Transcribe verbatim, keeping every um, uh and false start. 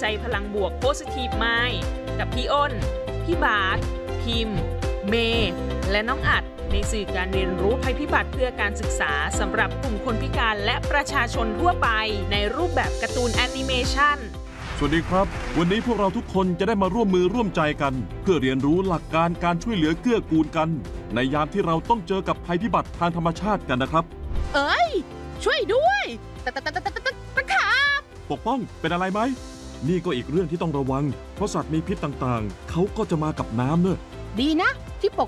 ใจพลังบวก Positive Mind กับพี่อ้น พี่บาสพิมพ์ เมย์และน้องอัดในสื่อการเรียนรู้ภัยพิบัติเพื่อการศึกษาสำหรับกลุ่มคนพิการและประชาชนทั่วไปในรูปแบบการ์ตูนแอนิเมชันสวัสดีครับวันนี้พวกเราทุกคนจะได้มาร่วมมือร่วมใจกันเพื่อเรียนรู้หลักการการช่วยเหลือเกื้อกูลกันในยามที่เราต้องเจอกับภัยพิบัติทางธรรมชาติกันนะครับเอ้ยช่วยด้วยตะตะตะตะตะตะตะขาบปกป้องเป็นอะไรไหมนี่ก็อีกเรื่องที่ต้องระวังเพราะสัตว์มีพิษต่างๆเขาก็จะมากับน้ำเนอะดีนะที่ปก